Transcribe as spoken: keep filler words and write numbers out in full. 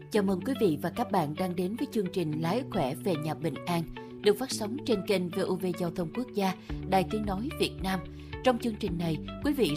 Chào mừng quý vị và các bạn đang đến với chương trình Lái khỏe về nhà bình an, được phát sóng trên kênh vê o vê Giao thông Quốc gia, Đài Tiếng nói Việt Nam. Trong chương trình này, quý vị